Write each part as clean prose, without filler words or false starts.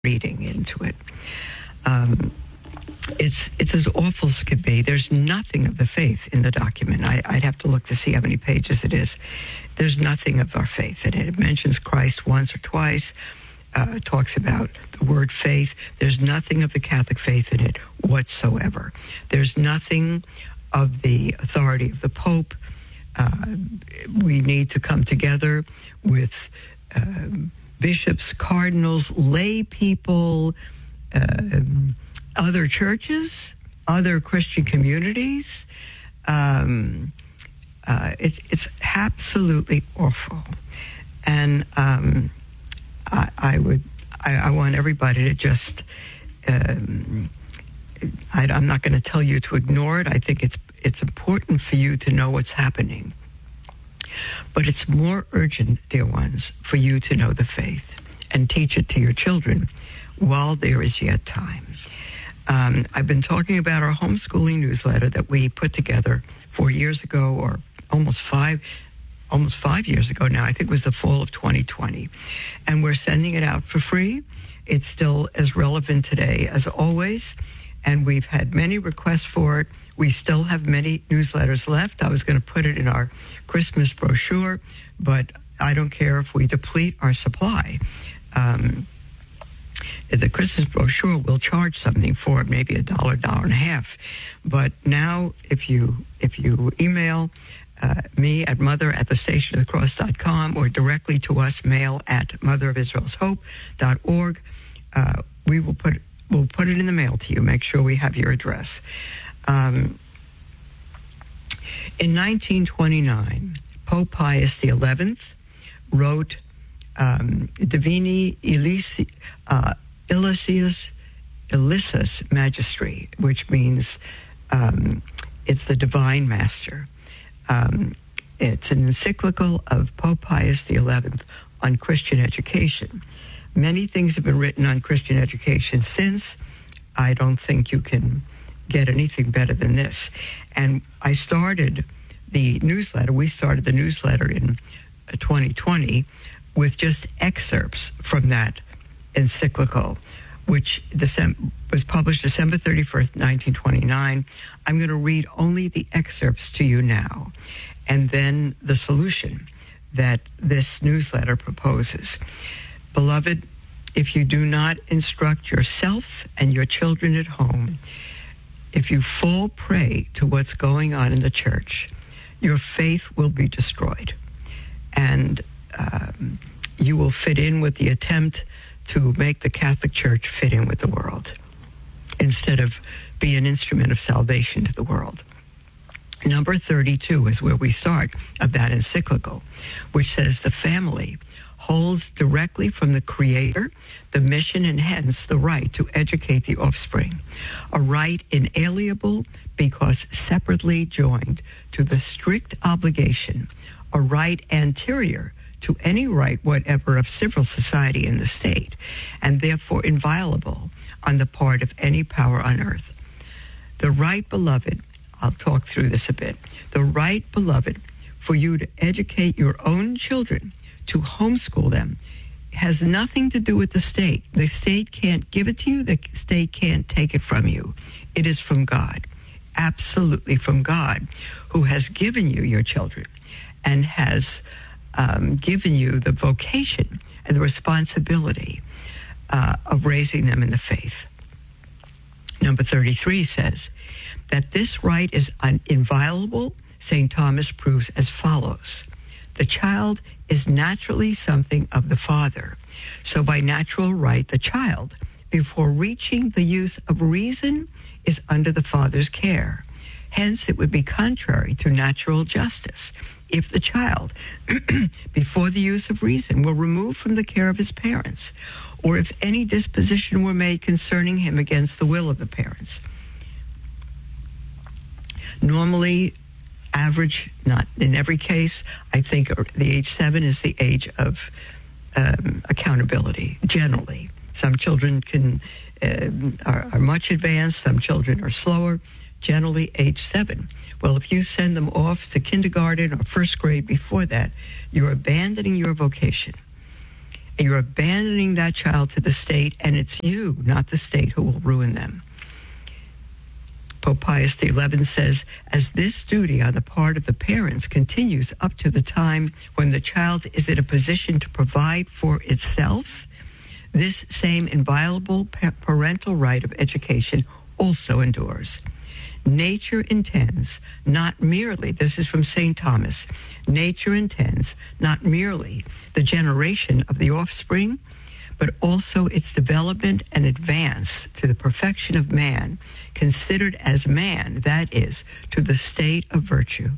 reading into it. It's as awful as could be. There's nothing of the faith in the document. I'd have to look to see how many pages it is. There's nothing of our faith in it. It mentions Christ once or twice. It talks about the word faith. There's nothing of the Catholic faith in it whatsoever. There's nothing of the authority of the Pope. We need to come together with bishops, cardinals, lay people, other churches, other Christian communities. It's absolutely awful. And I want everybody to just, I'm not going to tell you to ignore it. I think it's important for you to know what's happening. But it's more urgent, dear ones, for you to know the faith and teach it to your children while there is yet time. I've been talking about our homeschooling newsletter that we put together 4 years ago, or almost five years ago now. I think it was the fall of 2020. And we're sending it out for free. It's still as relevant today as always. And we've had many requests for it. We still have many newsletters left. I was going to put it in our Christmas brochure, but I don't care if we deplete our supply. The Christmas brochure will charge something for it, maybe $1, $1.50. But now, if you email me at mother@thestationofthecross.com or directly to us, mail at motherofisraelshope.org, we'll put it in the mail to you. Make sure we have your address. In 1929, Pope Pius XI wrote Divini Illicis Magistri, which means it's the Divine Master. It's an encyclical of Pope Pius XI on Christian education. Many things have been written on Christian education since. I don't think you can get anything better than this. And I started the newsletter. We started the newsletter in 2020 with just excerpts from that encyclical, which was published December 31st, 1929. I'm going to read only the excerpts to you now, and then the solution that this newsletter proposes. Beloved, if you do not instruct yourself and your children at home, if you fall prey to what's going on in the church, your faith will be destroyed. And you will fit in with the attempt to make the Catholic Church fit in with the world instead of be an instrument of salvation to the world. Number 32 is where we start of that encyclical, which says the family holds directly from the Creator the mission and hence the right to educate the offspring, a right inalienable because separately joined to the strict obligation, a right anterior to any right whatever of civil society in the state, and therefore inviolable on the part of any power on earth. The right, beloved, I'll talk through this a bit, the right, beloved, for you to educate your own children, to homeschool them, has nothing to do with the state. The state can't give it to you. The state can't take it from you. It is from God, absolutely from God, who has given you your children and has given you the vocation and the responsibility of raising them in the faith. Number 33 says that this right is inviolable. St. Thomas proves as follows. The child is naturally something of the Father. So by natural right, the child, before reaching the use of reason, is under the Father's care. Hence, it would be contrary to natural justice if the child, before the use of reason, were removed from the care of his parents, or if any disposition were made concerning him against the will of the parents. Normally, average, not in every case, I think the age 7 is the age of accountability, generally. Some children are much advanced, some children are slower, generally age 7. Well, if you send them off to kindergarten or first grade before that, you're abandoning your vocation. And you're abandoning that child to the state, and it's you, not the state, who will ruin them. Pope Pius XI says, as this duty on the part of the parents continues up to the time when the child is in a position to provide for itself, this same inviolable parental right of education also endures. Nature intends not merely, this is from St. Thomas, nature intends not merely the generation of the offspring, but also its development and advance to the perfection of man, considered as man, that is, to the state of virtue.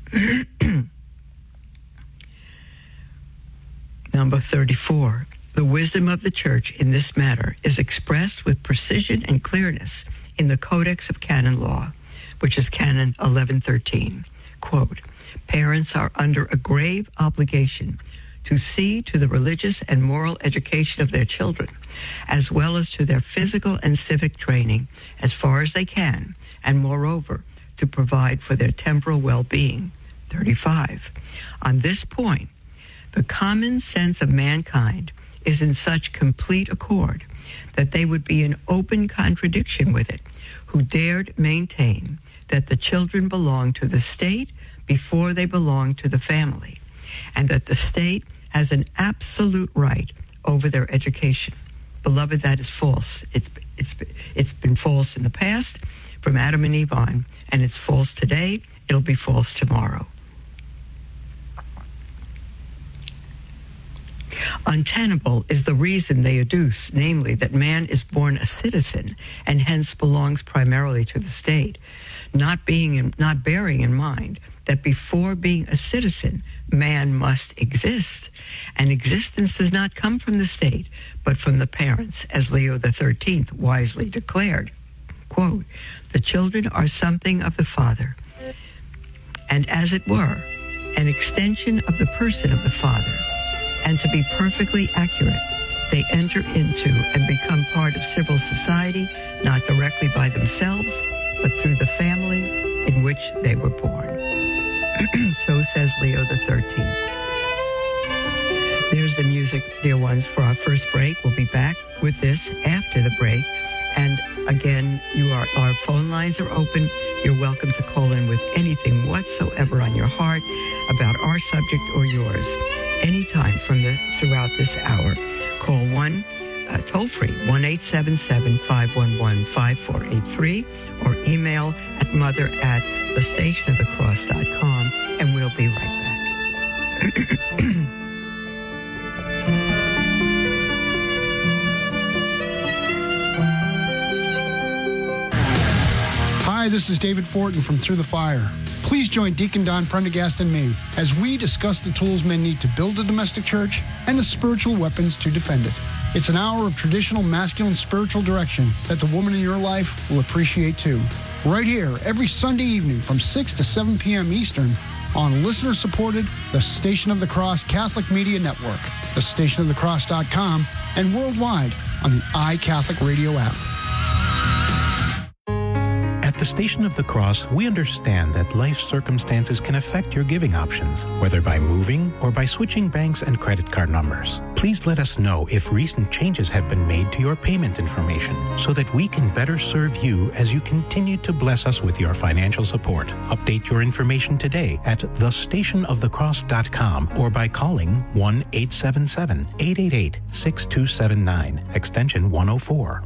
Number 34. The wisdom of the Church in this matter is expressed with precision and clearness in the Codex of Canon Law, which is Canon 1113. Quote, parents are under a grave obligation to see to the religious and moral education of their children, as well as to their physical and civic training as far as they can, and moreover, to provide for their temporal well-being. 35. On this point, the common sense of mankind is in such complete accord that they would be in open contradiction with it, who dared maintain that the children belong to the state before they belong to the family, and that the state has an absolute right over their education. Beloved, that is false. It's been false in the past, from Adam and Eve on, and it's false today. It'll be false tomorrow. Untenable is the reason they adduce, namely that man is born a citizen and hence belongs primarily to the state, not bearing in mind that before being a citizen, man must exist. And existence does not come from the state, but from the parents, as Leo XIII wisely declared. Quote, the children are something of the Father, and as it were, an extension of the person of the Father. And to be perfectly accurate, they enter into and become part of civil society, not directly by themselves, but through the family in which they were born. So says Leo XIII. There's the music, dear ones, for our first break. We'll be back with this after the break. And again, our phone lines are open. You're welcome to call in with anything whatsoever on your heart about our subject or yours. Anytime throughout this hour. Call toll free, 1-877-511-5483, or email at mother@thestationofthecross.com, and we'll be right back. Hi, this is David Fortin from Through the Fire. Please join Deacon Don Prendergast and me as we discuss the tools men need to build a domestic church and the spiritual weapons to defend it. It's an hour of traditional masculine spiritual direction that the woman in your life will appreciate too. Right here, every Sunday evening from 6 to 7 p.m. Eastern on listener-supported The Station of the Cross Catholic Media Network, thestationofthecross.com, and worldwide on the iCatholic Radio app. At the Station of the Cross, we understand that life circumstances can affect your giving options, whether by moving or by switching banks and credit card numbers. Please let us know if recent changes have been made to your payment information so that we can better serve you as you continue to bless us with your financial support. Update your information today at thestationofthecross.com or by calling 1-877-888-6279, extension 104.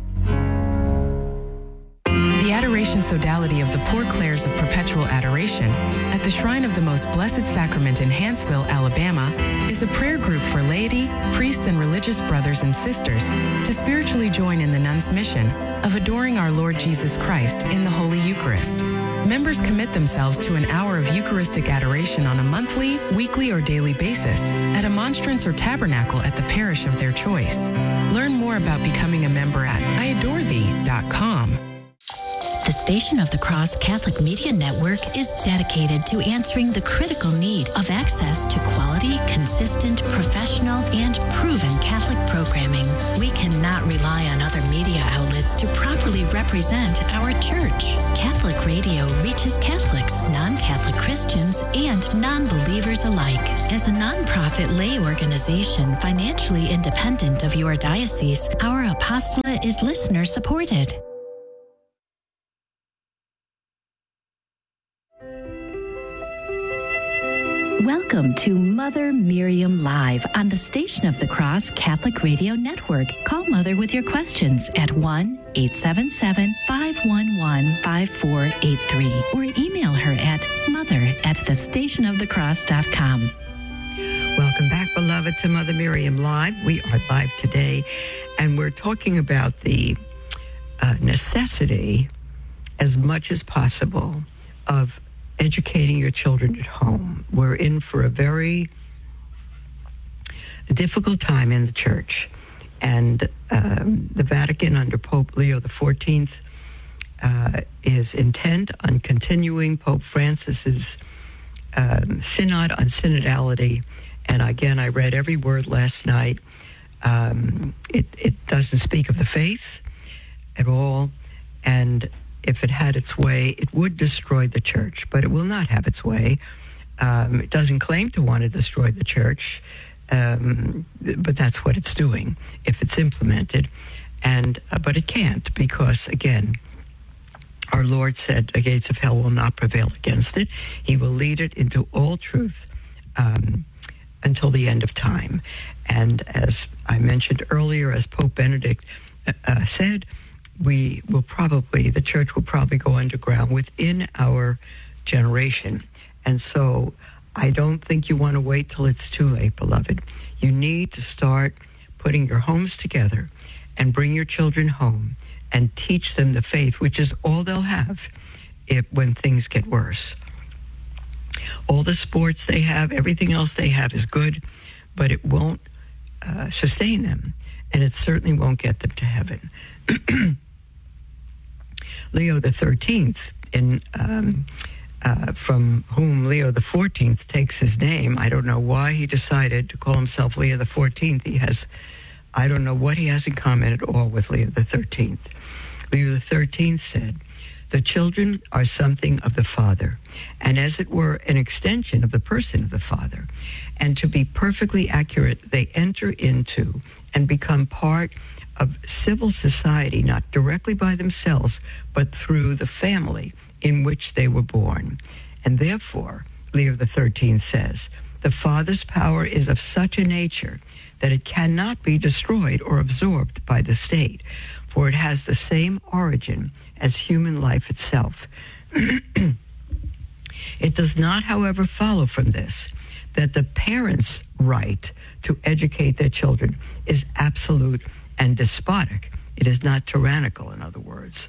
The Adoration Sodality of the Poor Clares of Perpetual Adoration at the Shrine of the Most Blessed Sacrament in Hanceville, Alabama, is a prayer group for laity, priests, and religious brothers and sisters to spiritually join in the nuns' mission of adoring our Lord Jesus Christ in the Holy Eucharist. Members commit themselves to an hour of Eucharistic adoration on a monthly, weekly, or daily basis at a monstrance or tabernacle at the parish of their choice. Learn more about becoming a member at iadorethee.com. The Station of the Cross Catholic Media Network is dedicated to answering the critical need of access to quality, consistent, professional, and proven Catholic programming. We cannot rely on other media outlets to properly represent our church. Catholic Radio reaches Catholics, non-Catholic Christians, and non-believers alike. As a nonprofit lay organization financially independent of your diocese, our apostolate is listener-supported. Welcome to Mother Miriam Live on the Station of the Cross Catholic Radio Network. Call Mother with your questions at 1-877-511-5483 or email her at mother@thestationofthecross.com. Welcome back, beloved, to Mother Miriam Live. We are live today, and we're talking about the necessity, as much as possible, of educating your children at home. We're in for a very difficult time in the church, and the Vatican under Pope Leo XIV is intent on continuing Pope Francis's synod on synodality. And again, I read every word last night. It doesn't speak of the faith at all, and if it had its way, it would destroy the church, but it will not have its way. It doesn't claim to want to destroy the church, but that's what it's doing if it's implemented. But it can't, because, again, our Lord said the gates of hell will not prevail against it. He will lead it into all truth until the end of time. And as I mentioned earlier, as Pope Benedict said, the church will probably go underground within our generation. And so I don't think you want to wait till it's too late, beloved. You need to start putting your homes together and bring your children home and teach them the faith, which is all they'll have when things get worse. All the sports they have, everything else they have is good, but it won't sustain them, and it certainly won't get them to heaven. Leo XIII, from whom Leo XIV takes his name, I don't know why he decided to call himself Leo XIV. I don't know what he has in common at all with Leo XIII. Leo XIII said, "The children are something of the Father, and as it were an extension of the person of the Father. And to be perfectly accurate, they enter into and become part of civil society, not directly by themselves, but through the family in which they were born. And therefore," Leo XIII says, "the Father's power is of such a nature that it cannot be destroyed or absorbed by the state, for it has the same origin as human life itself. It does not, however, follow from this that the parents' right to educate their children is absolute and despotic. It is not tyrannical, in other words.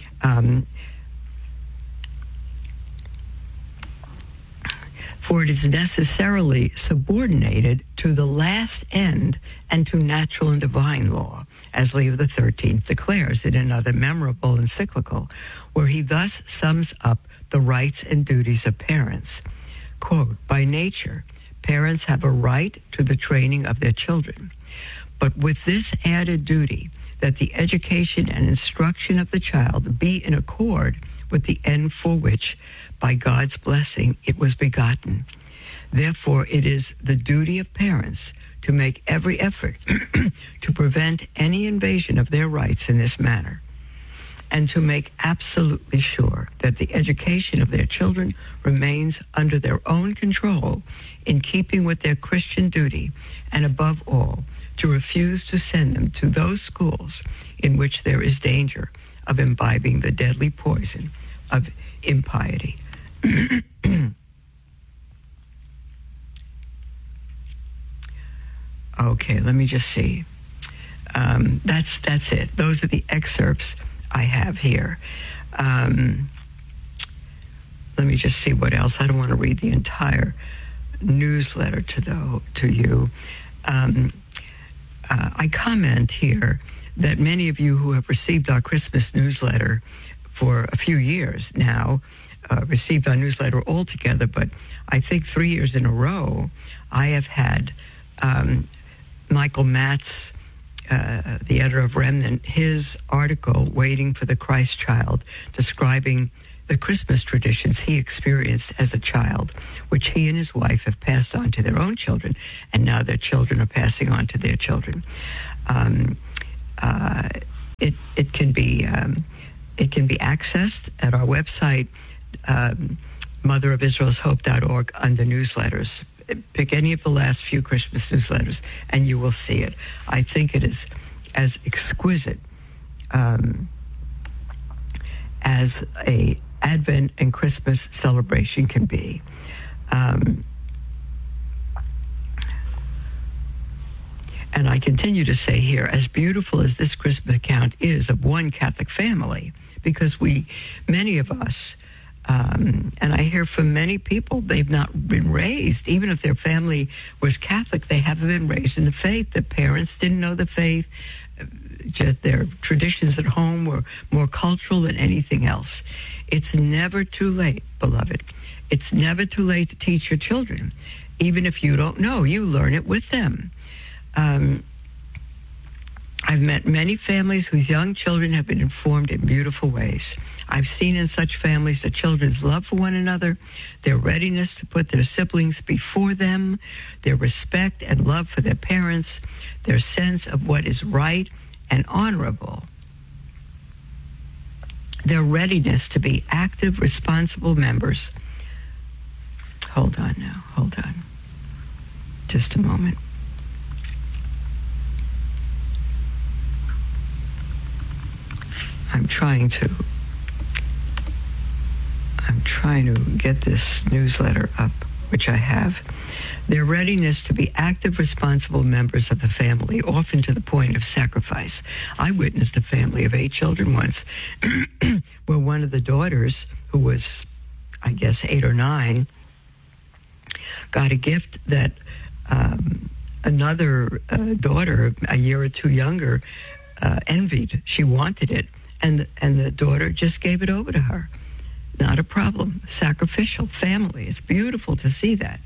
For it is necessarily subordinated to the last end and to natural and divine law, as Leo XIII declares in another memorable encyclical, where he thus sums up the rights and duties of parents. Quote, "By nature, parents have a right to the training of their children, but with this added duty that the education and instruction of the child be in accord with the end for which, by God's blessing, it was begotten. Therefore, it is the duty of parents to make every effort to prevent any invasion of their rights in this manner, and to make absolutely sure that the education of their children remains under their own control in keeping with their Christian duty, and above all, to refuse to send them to those schools in which there is danger of imbibing the deadly poison of impiety." Okay, let me just see. That's it. Those are the excerpts I have here. Let me just see what else. I don't want to read the entire newsletter to you. I comment here that many of you who have received our Christmas newsletter for a few years now, received our newsletter altogether, but I think 3 years in a row, I have had Michael Matt's the editor of Remnant, his article, Waiting for the Christ Child, describing the Christmas traditions he experienced as a child, which he and his wife have passed on to their own children, and now their children are passing on to their children. It can be accessed at our website, motherofisraelshope.org, under newsletters. Pick any of the last few Christmas newsletters, and you will see it. I think it is as exquisite as a Advent and Christmas celebration can be. And I continue to say here, as beautiful as this Christmas account is of one Catholic family, because many of us, and I hear from many people, they've not been raised, even if their family was Catholic, they haven't been raised in the faith. Their parents didn't know the faith. Just their traditions at home were more cultural than anything else. It's never too late, beloved. It's never too late to teach your children. Even if you don't know, you learn it with them. I've met many families whose young children have been informed in beautiful ways. I've seen in such families the children's love for one another, their readiness to put their siblings before them, their respect and love for their parents, their sense of what is right and honorable, their readiness to be active, responsible members. Hold on. Just a moment. I'm trying to get this newsletter up, which I have. Their readiness to be active, responsible members of the family, often to the point of sacrifice. I witnessed a family of 8 children once where one of the daughters, who was, I guess, 8 or 9, got a gift that another daughter, a year or 2 younger, envied. She wanted it. And the daughter just gave it over to her. Not a problem. Sacrificial family. It's beautiful to see that.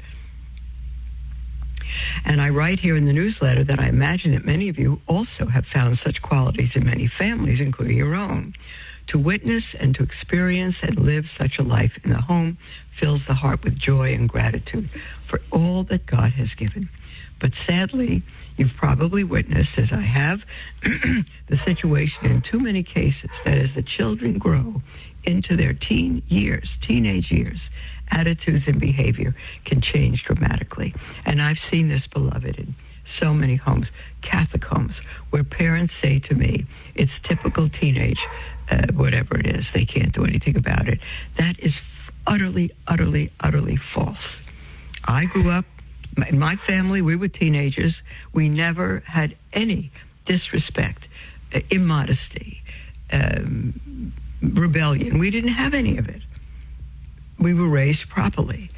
And I write here in the newsletter that I imagine that many of you also have found such qualities in many families, including your own. To witness and to experience and live such a life in the home fills the heart with joy and gratitude for all that God has given. But sadly, you've probably witnessed, as I have, the situation in too many cases that as the children grow into their teenage years, attitudes and behavior can change dramatically. And I've seen this, beloved, in so many homes, Catholic homes, where parents say to me, it's typical teenage, whatever it is, they can't do anything about it. That is utterly, utterly, utterly false. I grew up, in my family, we were teenagers. We never had any disrespect, immodesty, rebellion. We didn't have any of it. We were raised properly.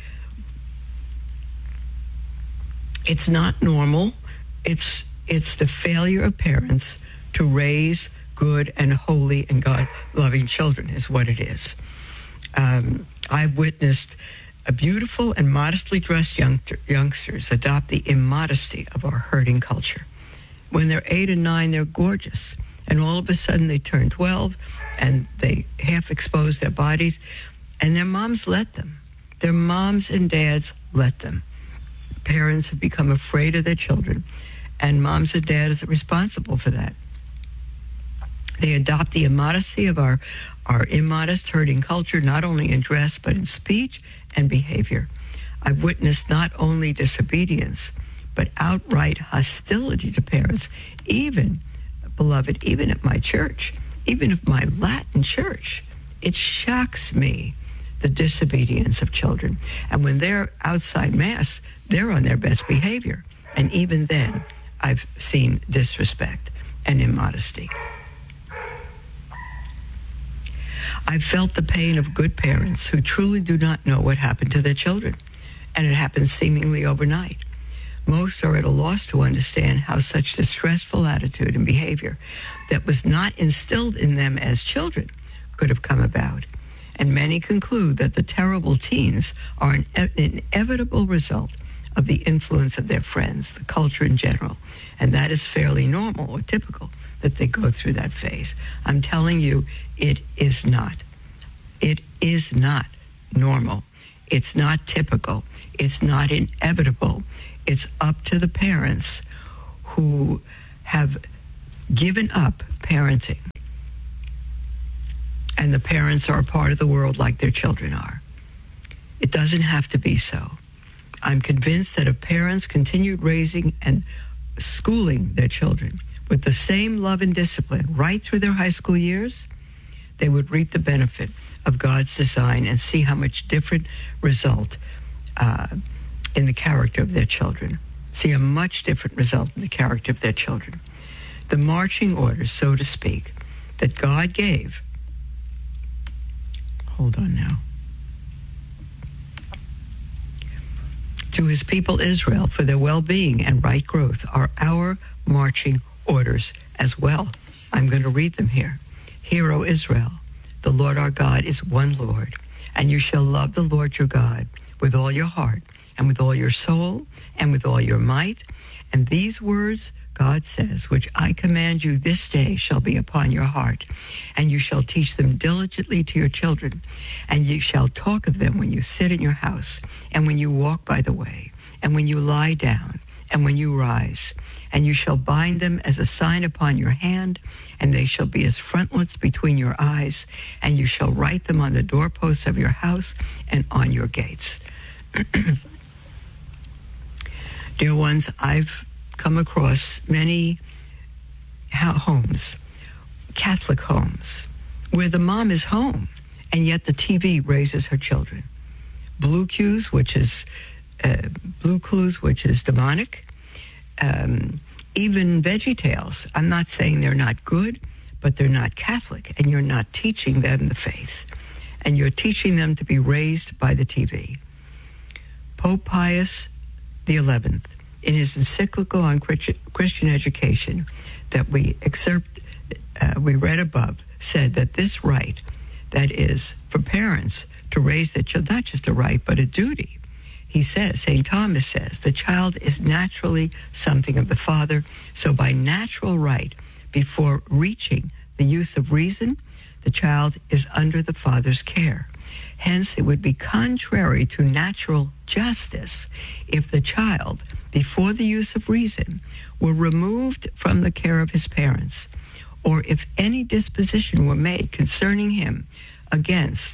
It's not normal. It's the failure of parents to raise good and holy and God-loving children is what it is. I've witnessed a beautiful and modestly dressed youngsters adopt the immodesty of our hurting culture. When they're 8 and 9, they're gorgeous. And all of a sudden they turn 12 and they half expose their bodies. And their moms let them. Their moms and dads let them. Parents have become afraid of their children. And moms and dads are responsible for that. They adopt the immodesty of our immodest, hurting culture, not only in dress, but in speech and behavior. I've witnessed not only disobedience, but outright hostility to parents, even, beloved, even at my church, even at my Latin church. It shocks me, the disobedience of children. And when they're outside Mass, they're on their best behavior. And even then, I've seen disrespect and immodesty. I've felt the pain of good parents who truly do not know what happened to their children, and it happens seemingly overnight. Most are at a loss to understand how such distressful attitude and behavior that was not instilled in them as children could have come about. And many conclude that the terrible teens are an inevitable result of the influence of their friends, the culture in general. And that is fairly normal or typical that they go through that phase. I'm telling you, it is not. It is not normal. It's not typical. It's not inevitable. It's up to the parents who have given up parenting. And the parents are a part of the world like their children are. It doesn't have to be so. I'm convinced that if parents continued raising and schooling their children with the same love and discipline right through their high school years, they would reap the benefit of God's design and see how much different result in the character of their children. See a much different result in the character of their children. The marching orders, so to speak, that God gave. Hold on now. To his people Israel for their well-being and right growth are our marching orders as well. I'm going to read them here. Hear, O Israel, the Lord our God is one Lord, and you shall love the Lord your God with all your heart and with all your soul and with all your might. And these words, God says, which I command you this day shall be upon your heart, and you shall teach them diligently to your children, and you shall talk of them when you sit in your house, and when you walk by the way, and when you lie down, and when you rise. And you shall bind them as a sign upon your hand, and they shall be as frontlets between your eyes, and you shall write them on the doorposts of your house and on your gates. Dear ones, I've come across many homes, Catholic homes, where the mom is home, and yet the TV raises her children. Blue Clues, which is demonic. Even Veggie Tales. I'm not saying they're not good, but they're not Catholic, and you're not teaching them the faith, and you're teaching them to be raised by the TV. Pope Pius XI, in his encyclical on Christian education that we read above, said that this right, that is for parents to raise their children, not just a right, but a duty. He says, St. Thomas says, the child is naturally something of the Father, so by natural right, before reaching the use of reason, the child is under the Father's care. Hence, it would be contrary to natural justice if the child, before the use of reason, were removed from the care of his parents, or if any disposition were made concerning him against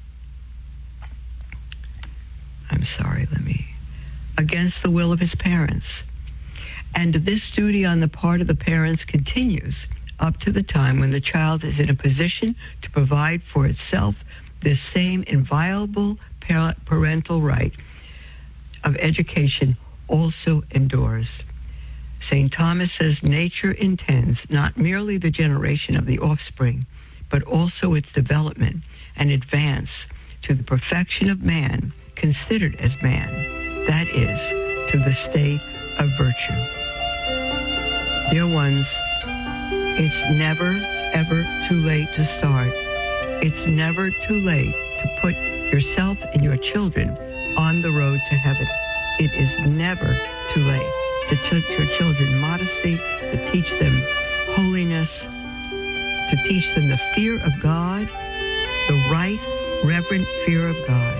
the will of his parents. And this duty on the part of the parents continues up to the time when the child is in a position to provide for itself this same inviolable parental right of education also endures. St. Thomas says nature intends not merely the generation of the offspring, but also its development and advance to the perfection of man, considered as man, that is, to the state of virtue. Dear ones, it's never, ever too late to start. It's never too late to put yourself and your children on the road to heaven. It is never too late to teach your children modesty, to teach them holiness, to teach them the fear of God, the right, reverent fear of God,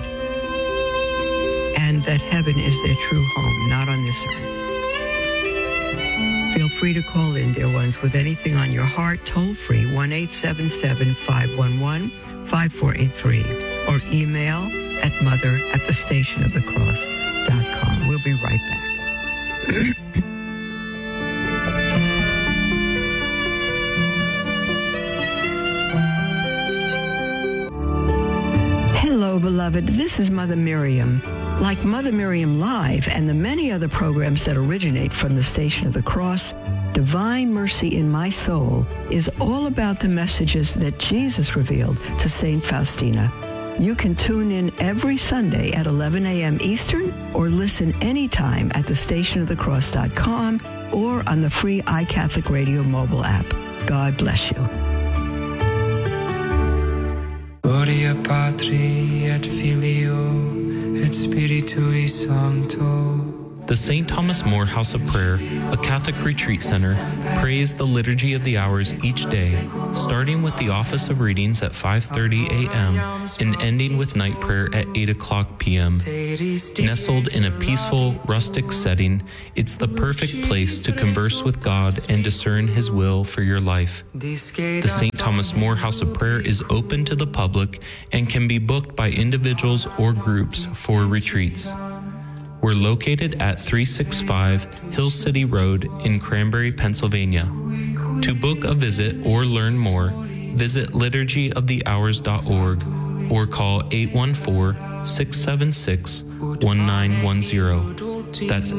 and that heaven is their true home, not on this earth. Feel free to call in, dear ones, with anything on your heart, toll free, 1-877-511-5483, or email at mother@thestationofthecross.com. We'll be right back. Hello, beloved. This is Mother Miriam. Like Mother Miriam Live and the many other programs that originate from the Station of the Cross, Divine Mercy in My Soul is all about the messages that Jesus revealed to St. Faustina. You can tune in every Sunday at 11 a.m. Eastern or listen anytime at thestationofthecross.com or on the free iCatholic Radio mobile app. God bless you. Gloria Patri et Filio et Spiritui Sancto. The St. Thomas More House of Prayer, a Catholic retreat center, prays the Liturgy of the Hours each day, starting with the Office of Readings at 5:30 a.m. and ending with night prayer at 8 o'clock p.m. Nestled in a peaceful, rustic setting, it's the perfect place to converse with God and discern His will for your life. The St. Thomas More House of Prayer is open to the public and can be booked by individuals or groups for retreats. We're located at 365 Hill City Road in Cranberry, Pennsylvania. To book a visit or learn more, visit liturgyofthehours.org or call 814-676-1910. That's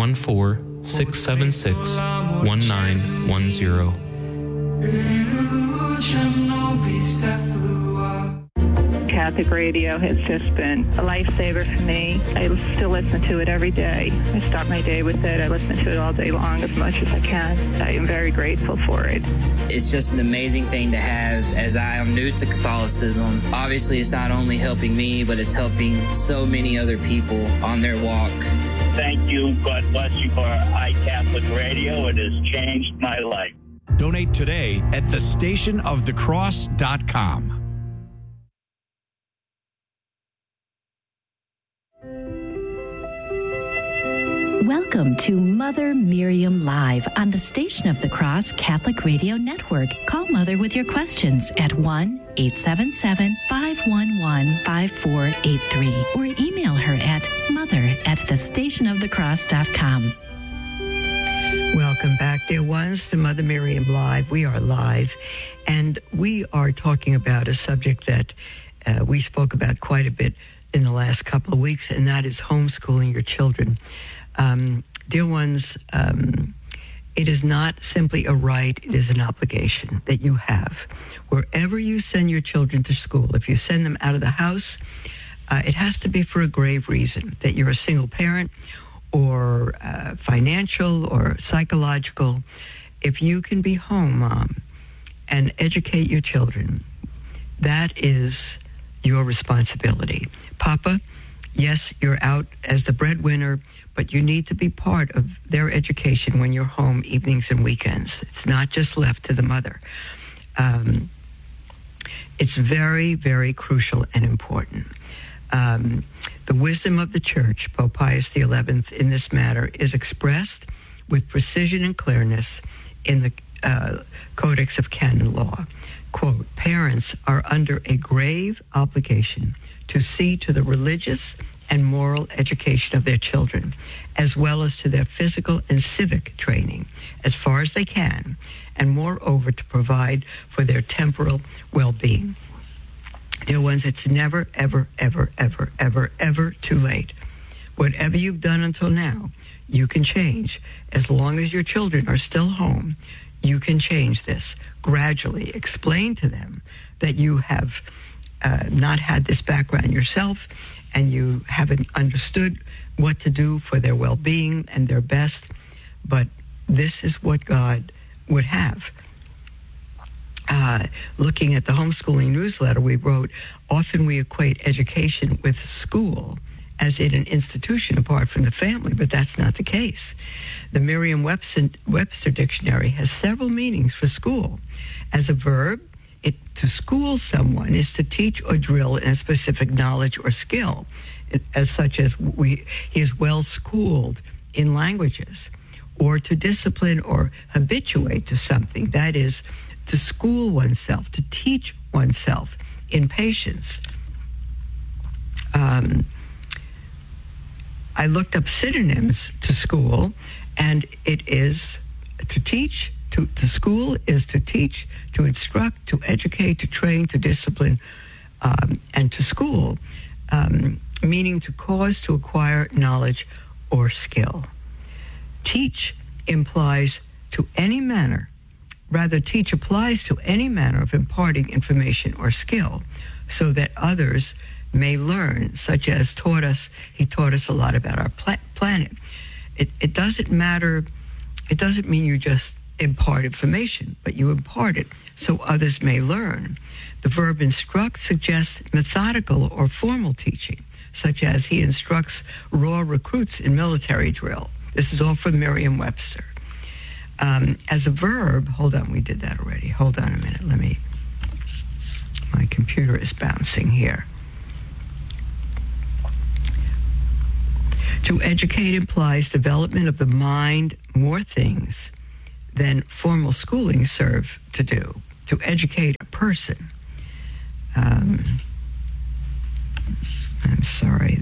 814-676-1910. Catholic radio has just been a lifesaver for me. I still listen to it every day. I start my day with it. I listen to it all day long as much as I can. I am very grateful for it. It's just an amazing thing to have, as I am new to Catholicism. Obviously, it's not only helping me, but it's helping so many other people on their walk. Thank you. God bless you for iCatholic Radio. It has changed my life. Donate today at thestationofthecross.com. Welcome to Mother Miriam Live on the Station of the Cross Catholic Radio Network. Call Mother with your questions at 1-877-511-5483 or email her at mother@thestationofthecross.com. Welcome back, dear ones, to Mother Miriam Live. We are live, and we are talking about a subject that we spoke about quite a bit in the last couple of weeks, and that is homeschooling your children. Dear ones, it is not simply a right, it is an obligation that you have. Wherever you send your children to school, if you send them out of the house, it has to be for a grave reason, that you're a single parent or financial or psychological. If you can be home, Mom, and educate your children, that is your responsibility. Papa, yes, you're out as the breadwinner, but you need to be part of their education when you're home evenings and weekends. It's not just left to the mother. It's very, very crucial and important. The wisdom of the Church, Pope Pius XI, in this matter is expressed with precision and clearness in the Codex of Canon Law. Quote, parents are under a grave obligation to see to the religious and moral education of their children, as well as to their physical and civic training, as far as they can, and moreover to provide for their temporal well-being. Dear ones, it's never, ever, ever, ever, ever, ever too late. Whatever you've done until now, you can change. As long as your children are still home, you can change this. Gradually explain to them that you have not had this background yourself, and you haven't understood what to do for their well-being and their best, but this is what God would have. Looking at the homeschooling newsletter we wrote, often we equate education with school, as in an institution apart from the family, but that's not the case. The Merriam-Webster dictionary has several meanings for school. As a verb, to school someone is to teach or drill in a specific knowledge or skill, as such as he is well schooled in languages, or to discipline or habituate to something, that is, to school oneself, to teach oneself in patience. I looked up synonyms to school, and it is to teach. To school is to teach, to instruct, to educate, to train, to discipline, and to school, meaning to cause to acquire knowledge or skill. Teach implies to any manner, rather teach applies to any manner of imparting information or skill so that others may learn, such as he taught us a lot about our planet. It doesn't matter, it doesn't mean you just impart information, but you impart it so others may learn. The verb instruct suggests methodical or formal teaching, such as he instructs raw recruits in military drill. This is all from Merriam-Webster. As a verb, hold on, we did that already. Hold on a minute, my computer is bouncing here. To educate implies development of the mind, more things than formal schooling serve to do. To educate a person. I'm sorry,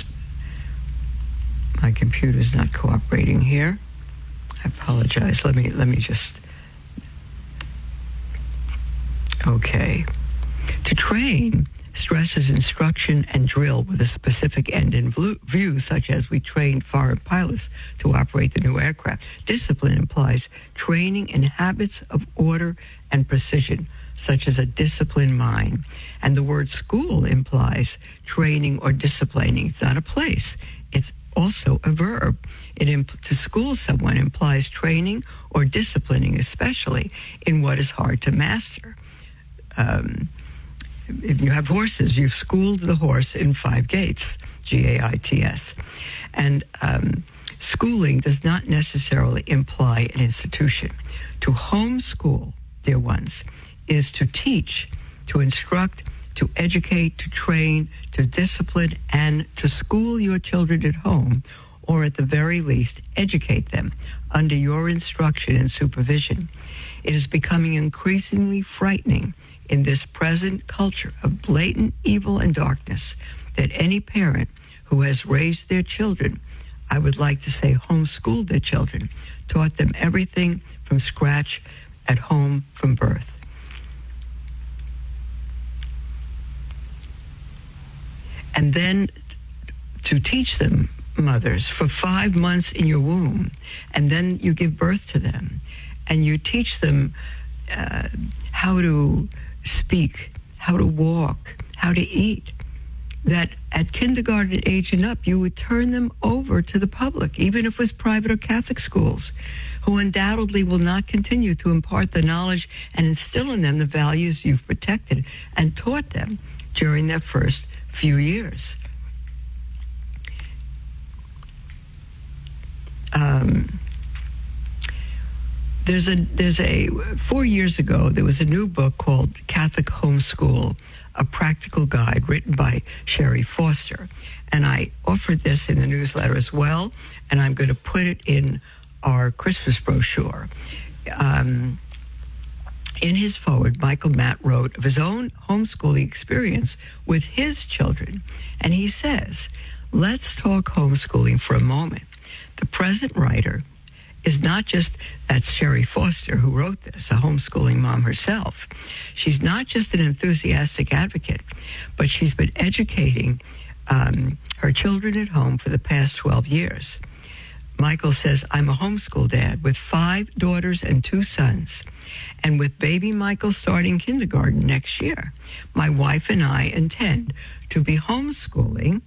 my computer's not cooperating here. I apologize. Let me just. Okay. To train stresses instruction and drill with a specific end in view, such as we trained foreign pilots to operate the new aircraft. Discipline implies training in habits of order and precision, such as a disciplined mind. And the word school implies training or disciplining. It's not a place. It's also a verb. To school someone implies training or disciplining, especially in what is hard to master. If you have horses, you've schooled the horse in 5 gaits, G-A-I-T-S. And schooling does not necessarily imply an institution. To homeschool, dear ones, is to teach, to instruct, to educate, to train, to discipline, and to school your children at home, or at the very least, educate them under your instruction and supervision. It is becoming increasingly frightening in this present culture of blatant evil and darkness that any parent who has raised their children, I would like to say homeschooled their children, taught them everything from scratch at home from birth. And then to teach them, mothers, for 5 months in your womb, and then you give birth to them, and you teach them how to speak, how to walk, how to eat, that at kindergarten age and up, you would turn them over to the public, even if it was private or Catholic schools, who undoubtedly will not continue to impart the knowledge and instill in them the values you've protected and taught them during their first few years. There's a 4 years ago, there was a new book called Catholic Homeschool, a practical guide written by Sherry Foster. And I offered this in the newsletter as well, and I'm going to put it in our Christmas brochure. In his foreword, Michael Matt wrote of his own homeschooling experience with his children. And he says, let's talk homeschooling for a moment. The present writer is not just, that's Sherry Foster who wrote this, a homeschooling mom herself. She's not just an enthusiastic advocate, but she's been educating her children at home for the past 12 years. Michael says, I'm a homeschool dad with 5 daughters and 2 sons. And with baby Michael starting kindergarten next year, my wife and I intend to be homeschooling,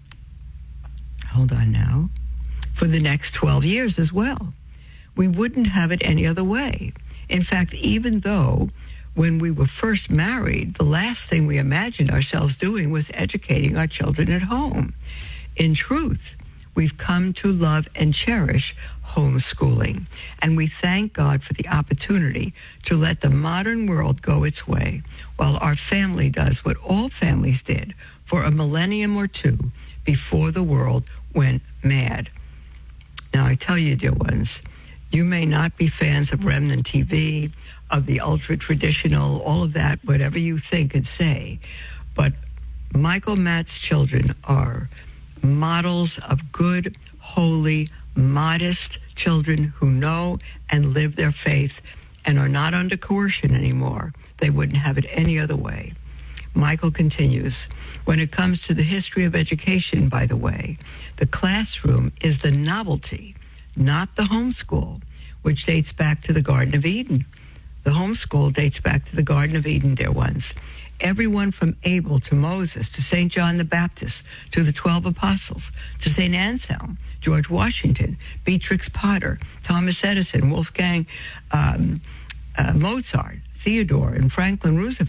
hold on now, for the next 12 years as well. We wouldn't have it any other way. In fact, even though when we were first married, the last thing we imagined ourselves doing was educating our children at home. In truth, we've come to love and cherish homeschooling, and we thank God for the opportunity to let the modern world go its way, while our family does what all families did for a millennium or two before the world went mad. Now, I tell you, dear ones, you may not be fans of Remnant TV, of the ultra-traditional, all of that, whatever you think and say, but Michael Matt's children are models of good, holy, modest children who know and live their faith and are not under coercion anymore. They wouldn't have it any other way. Michael continues, when it comes to the history of education, by the way, the classroom is the novelty, not the homeschool, which dates back to the Garden of Eden. The homeschool dates back to the Garden of Eden, dear ones. Everyone from Abel to Moses to St. John the Baptist to the 12 apostles to St. Anselm, George Washington, Beatrix Potter, Thomas Edison, Wolfgang Mozart, Theodore and Franklin Roosevelt,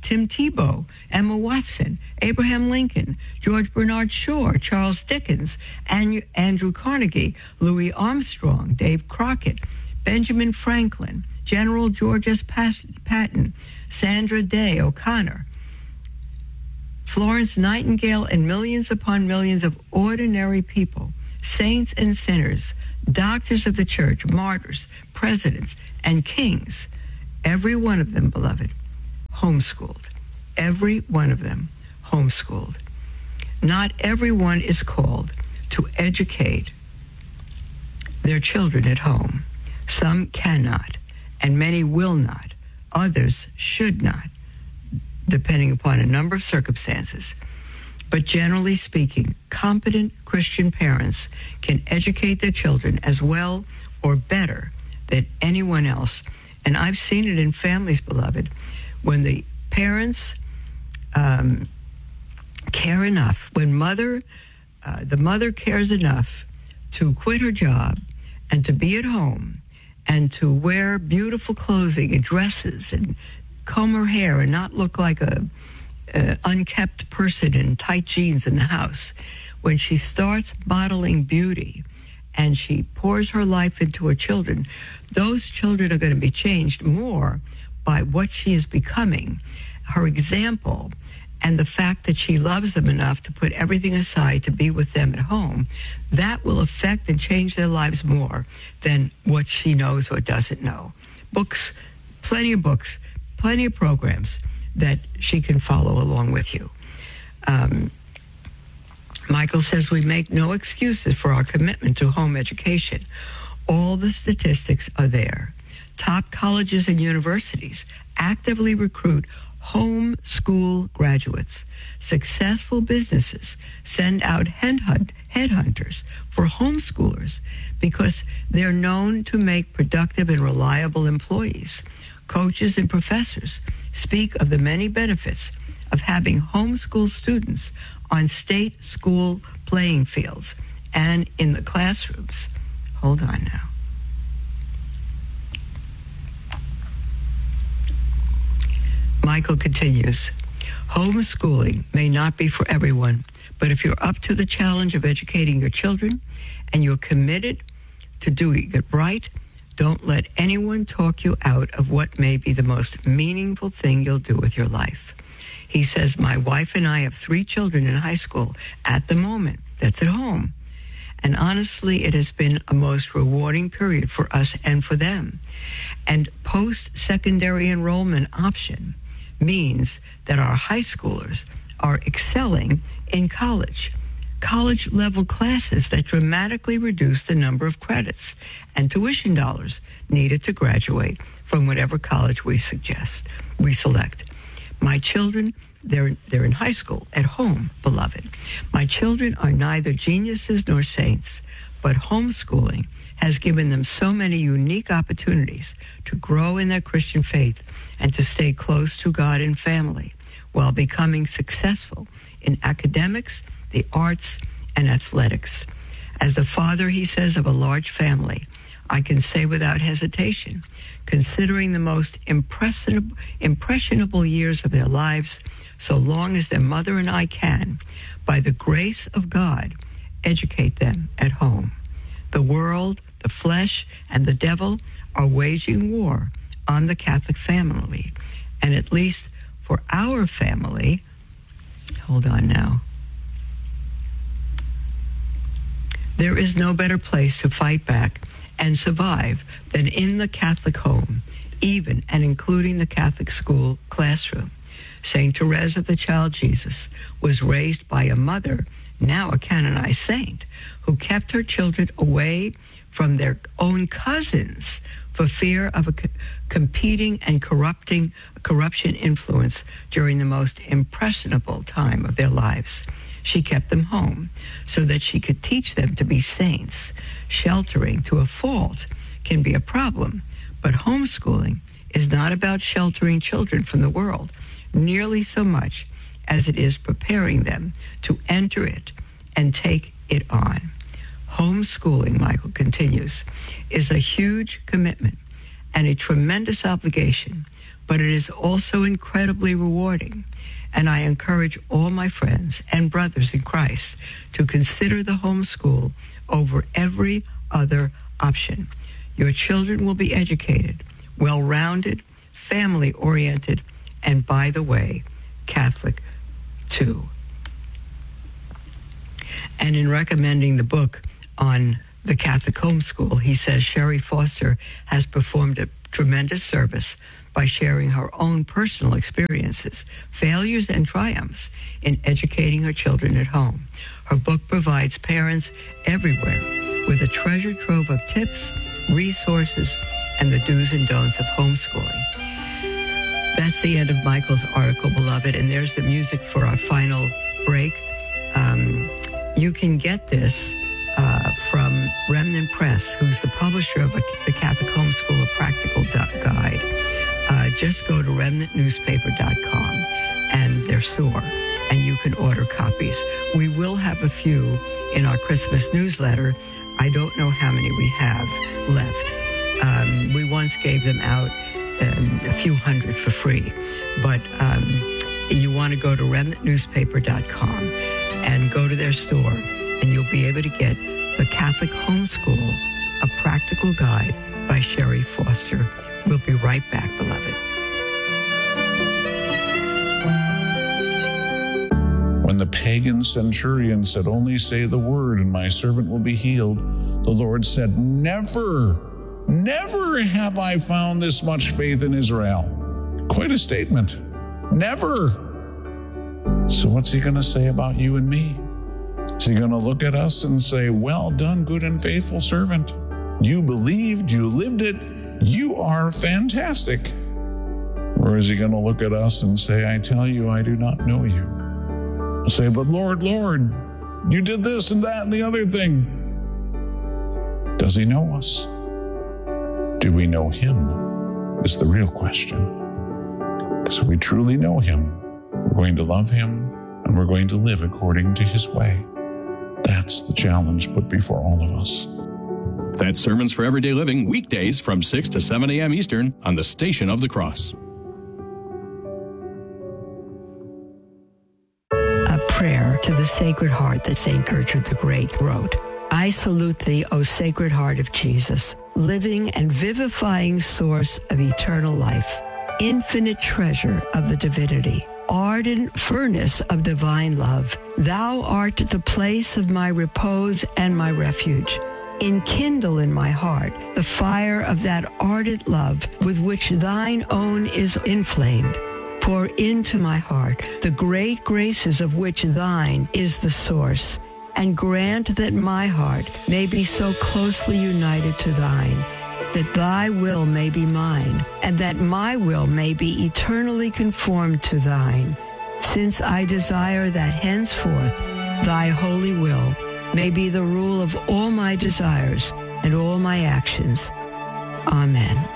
Tim Tebow, Emma Watson, Abraham Lincoln, George Bernard Shaw, Charles Dickens, Andrew Carnegie, Louis Armstrong, Dave Crockett, Benjamin Franklin, General George S. Patton, Sandra Day O'Connor, Florence Nightingale, and millions upon millions of ordinary people, saints and sinners, doctors of the church, martyrs, presidents, and kings. Every one of them, beloved, homeschooled. Every one of them homeschooled. Not everyone is called to educate their children at home. Some cannot, and many will not. Others should not, depending upon a number of circumstances. But generally speaking, competent Christian parents can educate their children as well or better than anyone else. And I've seen it in families, beloved, when the parents care enough, when the mother cares enough to quit her job and to be at home and to wear beautiful clothing and dresses and comb her hair and not look like a unkept person in tight jeans in the house. When she starts modeling beauty and she pours her life into her children, those children are going to be changed more by what she is becoming, her example, and the fact that she loves them enough to put everything aside to be with them at home. That will affect and change their lives more than what she knows or doesn't know. Books, plenty of programs that she can follow along with you. Michael says we make no excuses for our commitment to home education. All the statistics are there. Top colleges and universities actively recruit homeschool graduates. Successful businesses send out headhunters for homeschoolers because they're known to make productive and reliable employees. Coaches and professors speak of the many benefits of having homeschool students on state school playing fields and in the classrooms. Hold on now. Michael continues, homeschooling may not be for everyone, but if you're up to the challenge of educating your children and you're committed to doing it right, don't let anyone talk you out of what may be the most meaningful thing you'll do with your life. He says, my wife and I have 3 children in high school at the moment. That's at home. And honestly, it has been a most rewarding period for us and for them. And post-secondary enrollment option means that our high schoolers are excelling in college-level classes that dramatically reduce the number of credits and tuition dollars needed to graduate from whatever college we select. My children, they're in high school, at home, beloved. My children are neither geniuses nor saints, but homeschooling has given them so many unique opportunities to grow in their Christian faith and to stay close to God and family while becoming successful in academics, the arts, and athletics. As the father, he says, of a large family, I can say without hesitation, considering the most impressionable years of their lives, so long as their mother and I can, by the grace of God, educate them at home. The world, the flesh, and the devil are waging war on the Catholic family. And at least for our family, hold on now, there is no better place to fight back and survive than in the Catholic home, even and including the Catholic school classroom. St. Therese of the Child Jesus was raised by a mother, now a canonized saint, who kept her children away from their own cousins for fear of a competing and corruption influence during the most impressionable time of their lives. She kept them home so that she could teach them to be saints. Sheltering to a fault can be a problem, but homeschooling is not about sheltering children from the world nearly so much as it is preparing them to enter it and take it on. Homeschooling, Michael continues, is a huge commitment and a tremendous obligation, but it is also incredibly rewarding. And I encourage all my friends and brothers in Christ to consider the homeschool over every other option. Your children will be educated, well-rounded, family-oriented, and, by the way, Catholic too. And in recommending the book on the Catholic homeschool, he says Sherry Foster has performed a tremendous service by sharing her own personal experiences, failures, and triumphs in educating her children at home. Her book provides parents everywhere with a treasure trove of tips, resources, and the do's and don'ts of homeschooling. That's the end of Michael's article, beloved, and there's the music for our final break. You can get this from Remnant Press, who's the publisher of the Catholic Homeschool, A Practical Guide. Just go to remnantnewspaper.com and their store, and you can order copies. We will have a few in our Christmas newsletter. I don't know how many we have left. We once gave them out a few hundred for free, but you want to go to remnantnewspaper.com and go to their store, and you'll be able to get The Catholic Homeschool, A Practical Guide by Sherry Foster. We'll be right back, beloved. When the pagan centurion said, "Only say the word and my servant will be healed," the Lord said, "Never, never have I found this much faith in Israel." Quite a statement. Never. So what's he going to say about you and me? Is he going to look at us and say, "Well done, good and faithful servant. You believed, you lived it. You are fantastic"? Or is he going to look at us and say, "I tell you, I do not know you"? We'll say, "But Lord, Lord, you did this and that and the other thing." Does he know us? Do we know him? Is the real question. Because if we truly know him, we're going to love him and we're going to live according to his way. That's the challenge put before all of us. That's Sermons for Everyday Living, weekdays from 6 to 7 a.m. Eastern on the Station of the Cross. A prayer to the Sacred Heart that St. Gertrude the Great wrote. I salute thee, O Sacred Heart of Jesus, living and vivifying source of eternal life, infinite treasure of the divinity, ardent furnace of divine love. Thou art the place of my repose and my refuge. Enkindle in my heart the fire of that ardent love with which thine own is inflamed. Pour into my heart the great graces of which thine is the source, and grant that my heart may be so closely united to thine, that thy will may be mine, and that my will may be eternally conformed to thine, since I desire that henceforth thy holy will may be the rule of all my desires and all my actions. Amen.